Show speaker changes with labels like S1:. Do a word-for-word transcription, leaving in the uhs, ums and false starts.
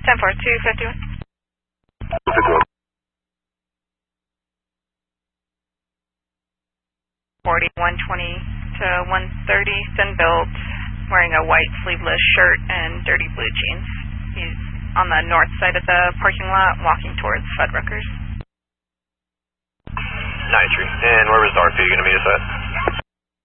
S1: ten four, two fifty-one. forty, one twenty to one thirty, thin build, wearing a white sleeveless shirt and dirty blue jeans. He's on the north side of the parking lot, walking towards Fuddruckers.
S2: nine three. And where was the R P going to meet us at?